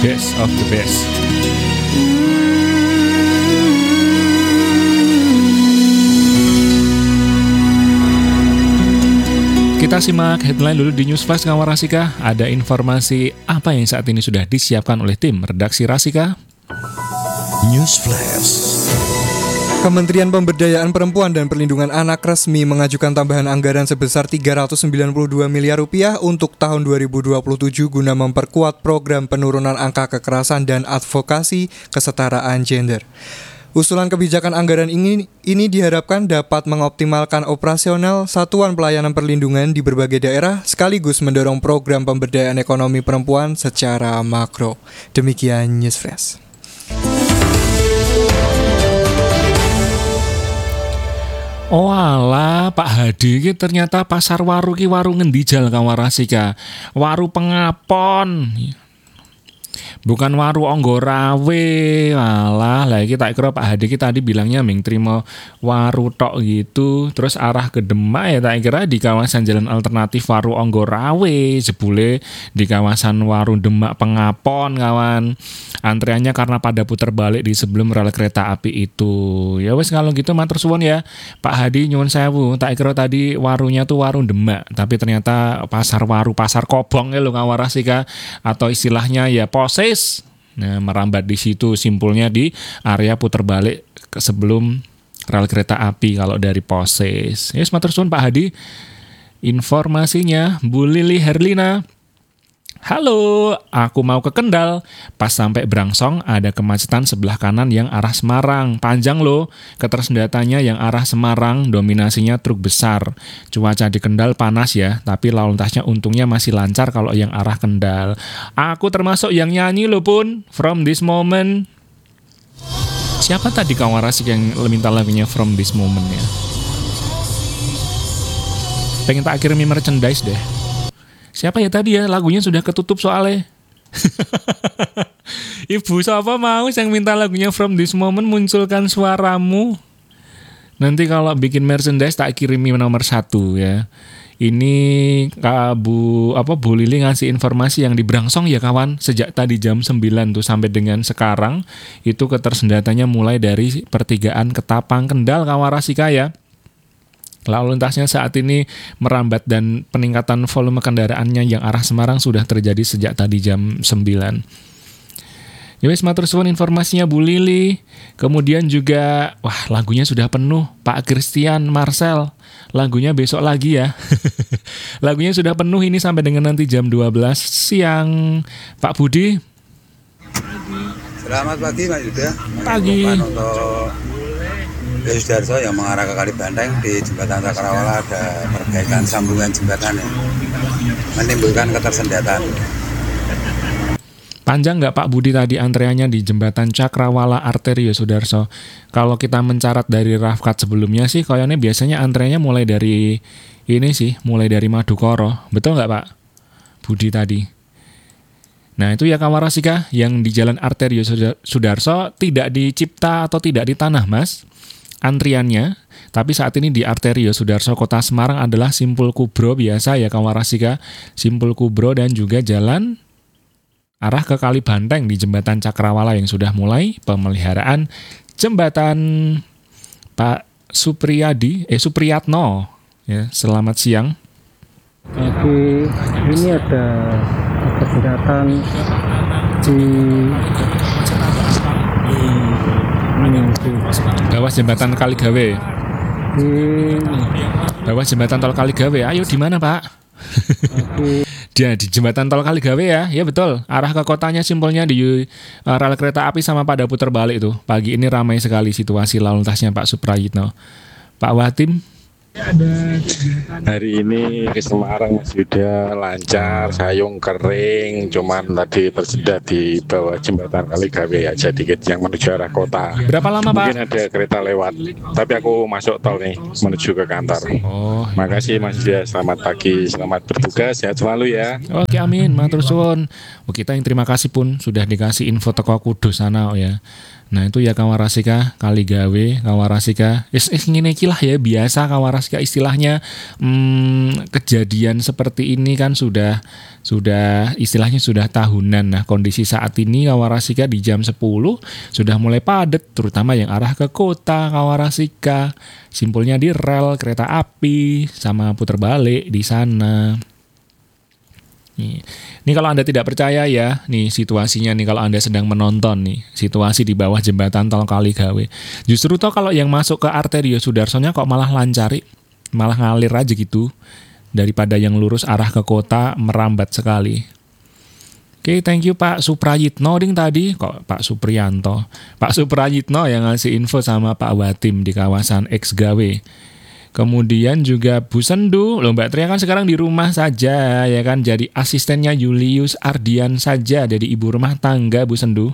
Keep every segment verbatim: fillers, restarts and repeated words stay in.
best of the best. Kita simak headline dulu di News Flash kawan Rasika. Ada informasi apa yang saat ini sudah disiapkan oleh tim redaksi Rasika? News Flash. Kementerian Pemberdayaan Perempuan dan Perlindungan Anak resmi mengajukan tambahan anggaran sebesar tiga ratus sembilan puluh dua miliar rupiah untuk tahun dua ribu dua puluh tujuh guna memperkuat program penurunan angka kekerasan dan advokasi kesetaraan gender. Usulan kebijakan anggaran ini, ini diharapkan dapat mengoptimalkan operasional satuan pelayanan perlindungan di berbagai daerah sekaligus mendorong program pemberdayaan ekonomi perempuan secara makro. Demikian News Flash. Oh alah, Pak Hadi ini ternyata pasar waru ki waru ngendi jal kawan Rasika. Waru pengapon. Bukan waru Onggorawe. Alah, lah iki tak kira Pak Hadi ki tadi bilangnya ming trimo waru tok gitu, terus arah ke Demak ya tak kira di kawasan jalan alternatif waru Onggorawe, jebule di kawasan waru Demak Pengapon kawan. Antreannya karena pada putar balik di sebelum rel kereta api itu. Ya wes kalau gitu matur suwun ya Pak Hadi nyuwun sewu. Tak kira tadi warunya tuh waru Demak, tapi ternyata pasar waru pasar kobong ya lho kawan Rasika, atau istilahnya ya pose. Nah, merambat di situ, simpulnya di area putar balik ke sebelum rel kereta api kalau dari Poses. Yes, matur suwun Pak Hadi. Informasinya Bu Lili Herlina. Halo, aku mau ke Kendal. Pas sampai Brangsong ada kemacetan sebelah kanan yang arah Semarang. Panjang loh, ketersendatannya yang arah Semarang, dominasinya truk besar. Cuaca di Kendal panas ya, tapi lalu lintasnya untungnya masih lancar kalau yang arah Kendal. Aku termasuk yang nyanyi loh pun, From This Moment. Siapa tadi kawan Rasik yang minta lagunya From This Moment ya? Pengen tak kirimi merchandise deh. Siapa ya tadi ya, lagunya sudah ketutup soalnya. Ibu siapa mau yang minta lagunya From This Moment, munculkan suaramu. Nanti kalau bikin merchandise tak kirimi nomor satu ya. Ini Kak Bu apa Bu Lili ngasih informasi yang di Brangsong ya kawan. Sejak tadi jam sembilan tuh sampai dengan sekarang itu ketersendatannya mulai dari pertigaan Ketapang Kendal kawan Rasika ya. Lalu lintasnya saat ini merambat dan peningkatan volume kendaraannya yang arah Semarang sudah terjadi sejak tadi jam sembilan. Yowes matur suwun informasinya Bu Lili. Kemudian juga wah lagunya sudah penuh Pak Christian Marcel. Lagunya besok lagi ya. Lagunya sudah penuh ini sampai dengan nanti jam dua belas siang. Pak Budi. Selamat pagi Mas Yuda. Pagi. Dari Sudarso yang mengarah ke Kali Banteng di Jembatan Cakrawala ada perbaikan sambungan jembatan yang menimbulkan ketersendatan. Panjang nggak Pak Budi tadi antreannya di Jembatan Cakrawala Arterio Sudarso? Kalau kita mencatat dari Rafkat sebelumnya sih, kayaknya biasanya antreannya mulai dari ini sih, mulai dari Madukoro. Betul nggak Pak Budi tadi? Nah itu ya kawan Rasika, yang di Jalan Arterio Sudarso tidak di Cipta atau tidak di Tanah Mas antriannya, tapi saat ini di Arterio Sudarso Kota Semarang adalah Simpul Kubro biasa ya kawan Rasika, Simpul Kubro dan juga jalan arah ke Kali Banteng di Jembatan Cakrawala yang sudah mulai pemeliharaan jembatan. Pak Supriyadi eh Supriyatno ya, selamat siang. Jadi ini ada keberatan di bawah jembatan Kaligawe. Di Bawah jembatan tol Kaligawe. Ayo di mana Pak? Dia di jembatan tol Kaligawe ya. Ya betul. Arah ke kotanya simpulnya di uh, rel kereta api sama pada putar balik tuh. Pagi ini ramai sekali situasi lalu lintasnya Pak Suprayitno. Pak Watim. Hari ini ke Semarang sudah lancar, sayung kering, cuman tadi tersendat di bawah jembatan Kaligawe aja dikit yang menuju arah kota. Berapa lama Pak? Mungkin ada kereta lewat, tapi aku masuk tol nih menuju ke kantor. Oh, makasih Mas Yuda, selamat pagi, selamat bertugas, sehat selalu ya. Oke amin, matur suwun. Oh, kita yang terima kasih pun sudah dikasih info teko Kudus sana oh ya. Nah itu ya kawarasika kali gawe kawarasika is is ngene iki lah ya biasa kawarasika istilahnya hmm, kejadian seperti ini kan sudah sudah istilahnya sudah tahunan. Nah kondisi saat ini kawarasika di jam sepuluh sudah mulai padat terutama yang arah ke kota kawarasika, simpulnya di rel kereta api sama puter balik di sana. Nih. Ini kalau Anda tidak percaya ya, nih situasinya nih kalau Anda sedang menonton nih, situasi di bawah jembatan tol Kaligawe. Justru toh kalau yang masuk ke Arterio Sudarsonya kok malah lancari, malah ngalir aja gitu. Daripada yang lurus arah ke kota merambat sekali. Oke, okay, thank you Pak Suprayitno ding tadi, kok Pak Supriyanto. Pak Suprayitno yang ngasih info sama Pak Watim di kawasan X Gawe. Kemudian juga Bu Sendu, loh Mbak Tria kan sekarang di rumah saja ya kan, jadi asistennya Julius Ardian saja, jadi ibu rumah tangga Bu Sendu.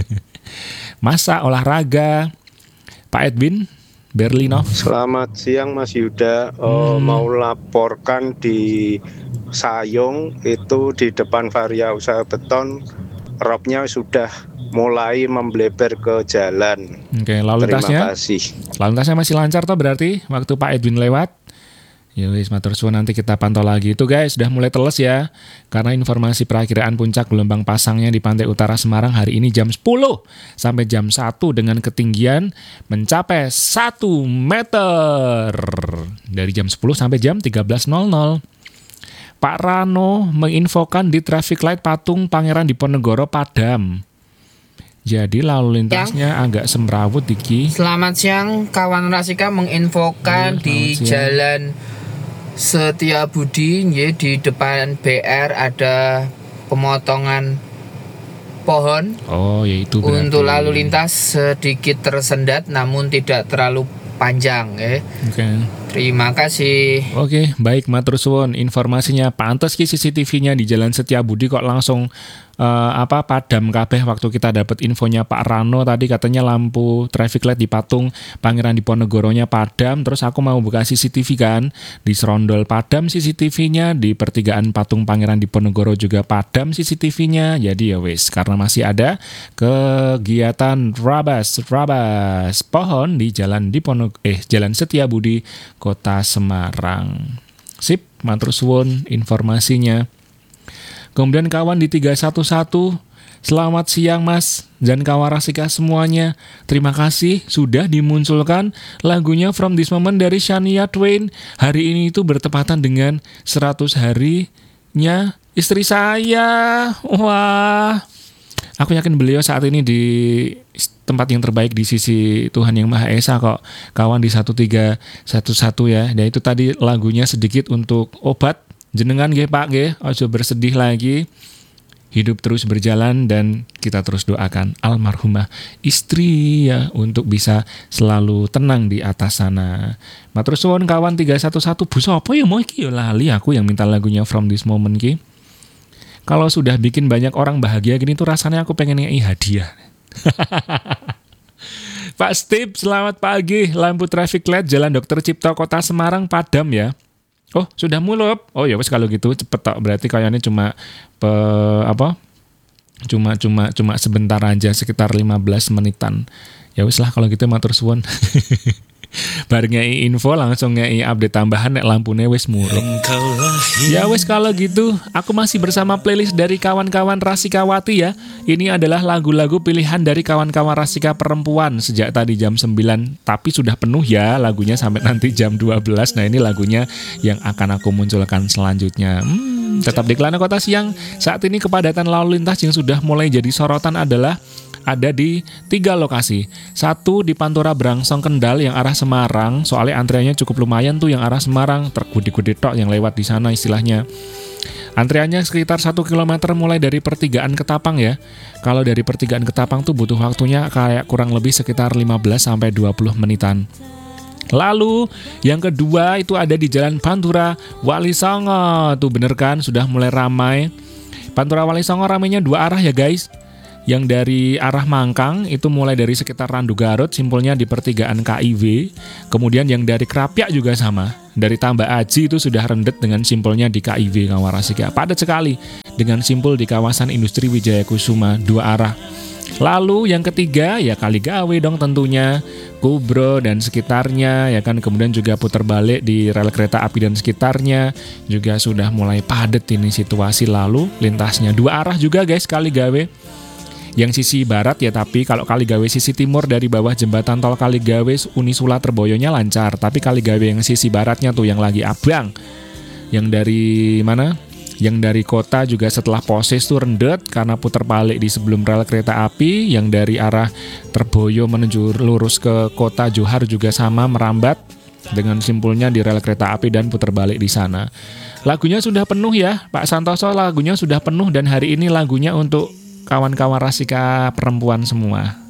Masa olahraga, Pak Edwin Berlinov. Selamat siang Mas Yuda, oh, hmm. mau laporkan di Sayung itu di depan Varia Usaha Beton, ropnya sudah mulai membleber ke jalan. Oke, lalu lintasnya? Terima kasih. Lalu lintasnya masih lancar toh berarti waktu Pak Edwin lewat? Ya wis, matur suwun, nanti kita pantau lagi. Itu guys, sudah mulai teles ya. Karena informasi perakiraan puncak gelombang pasangnya di pantai utara Semarang hari ini jam sepuluh sampai jam satu dengan ketinggian mencapai satu meter. Dari jam sepuluh sampai jam tiga belas nol nol. Pak Rano menginfokan di traffic light Patung Pangeran Diponegoro padam. Jadi lalu lintasnya yang agak semrawut Diki. Selamat siang, kawan Rasika menginfokan hmm, di siang. Jalan Setiabudi ya, di depan B R ada pemotongan pohon. Oh, yaitu berarti. Untuk lalu lintas sedikit tersendat namun tidak terlalu panjang ya. Oke. Okay. Terima kasih. Oke, okay, baik matur suwun informasinya. Pantes ki C C T V-nya di Jalan Setiabudi kok langsung uh, apa padam kabeh waktu kita dapat infonya Pak Rano tadi, katanya lampu traffic light di Patung Pangeran Diponegoronya padam, terus aku mau buka C C T V kan, di Serondol padam C C T V-nya, di pertigaan Patung Pangeran Diponegoro juga padam C C T V-nya. Jadi ya wis, karena masih ada kegiatan rabas rabas pohon di Jalan Diponegoro eh Jalan Setiabudi Kota Semarang. Sip, matur suwun informasinya. Kemudian kawan di tiga satu satu, selamat siang Mas dan kawarasika semuanya. Terima kasih sudah dimunculkan lagunya From This Moment dari Shania Twain. Hari ini itu bertepatan dengan seratus harinya istri saya. Wah, aku yakin beliau saat ini di tempat yang terbaik di sisi Tuhan Yang Maha Esa kok. Kawan di satu tiga satu satu ya. Dan itu tadi lagunya sedikit untuk obat jenengan nggih Pak nggih, ojo bersedih lagi. Hidup terus berjalan dan kita terus doakan almarhumah istri ya untuk bisa selalu tenang di atas sana. Matur suwun kawan tiga satu satu. Bu sapa ya mau iki ya lali aku yang minta lagunya From This Moment ki. Kalau sudah bikin banyak orang bahagia gini tuh rasanya aku pengen ngei hadiah. Pak Steve, selamat pagi. Lampu traffic light Jalan Dokter Cipto Kota Semarang padam ya. Oh, sudah mulup. Oh ya wes kalau gitu cepet tok. Berarti kayaknya cuma pe, apa? Cuma cuma cuma sebentar aja, sekitar lima belas menitan. Ya wes lah kalau gitu matur suwun. Bareng ngei info langsung ngei update tambahan nek lampune wis muruk. Ya wis kalau gitu aku masih bersama playlist dari kawan-kawan Rasikawati ya. Ini adalah lagu-lagu pilihan dari kawan-kawan Rasika perempuan sejak tadi jam sembilan, tapi sudah penuh ya lagunya sampai nanti jam dua belas. Nah ini lagunya yang akan aku munculkan selanjutnya. Hmm, tetap di Kelana Kota Siang. Saat ini kepadatan lalu lintas yang sudah mulai jadi sorotan adalah ada di tiga lokasi. Satu di Pantura Brangsong Kendal yang arah Semarang, soalnya antriannya cukup lumayan tuh yang arah Semarang, tergudi-gudi tok yang lewat di sana istilahnya. Antriannya sekitar satu kilometer mulai dari pertigaan Ketapang ya. Kalau dari pertigaan Ketapang tuh butuh waktunya kayak kurang lebih sekitar lima belas sampai dua puluh menitan. Lalu yang kedua itu ada di Jalan Pantura Wali Songo. Tuh bener kan sudah mulai ramai. Pantura Wali Songo ramainya dua arah ya guys. Yang dari arah Mangkang itu mulai dari sekitar Randu Garut, simpulnya di pertigaan K I W. Kemudian yang dari Krapyak juga sama. Dari Tambak Aji itu sudah rendet dengan simpulnya di K I W Kawarasika. Padat sekali dengan simpul di kawasan industri Wijaya Kusuma dua arah. Lalu yang ketiga ya Kaligawe dong tentunya, Kubro dan sekitarnya ya kan, kemudian juga putar balik di rel kereta api dan sekitarnya juga sudah mulai padat ini situasi. Lalu lintasnya dua arah juga guys Kaligawe. Yang sisi barat ya, tapi kalau Kaligawe sisi timur dari bawah jembatan tol Kaligawe Unisula Terboyonya lancar, tapi Kaligawe yang sisi baratnya tuh yang lagi abang. Yang dari mana? Yang dari kota juga setelah Poses tuh rendet karena putar balik di sebelum rel kereta api. Yang dari arah Terboyo menuju lurus ke kota Johar juga sama merambat dengan simpulnya di rel kereta api dan putar balik di sana. Lagunya sudah penuh ya Pak Santoso, lagunya sudah penuh dan hari ini lagunya untuk kawan-kawan Rasika perempuan semua.